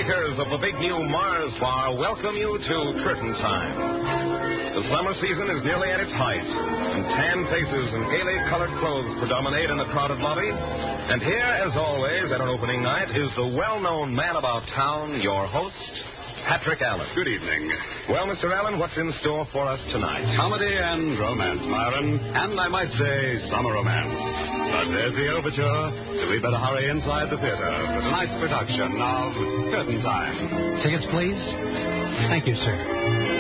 makers of the big new Mars bar welcome you to Curtain Time. The summer season is nearly at its height, and tan faces and gaily colored clothes predominate in the crowded lobby. And here, as always, at an opening night, is the well-known man about town, your host, Patrick Allen. Good evening. Well, Mr. Allen, what's in store for us tonight? Comedy and romance, Myron, and I might say summer romance. But there's the overture, so we better hurry inside the theater for tonight's production of Curtain Time. Tickets, please. Thank you, sir.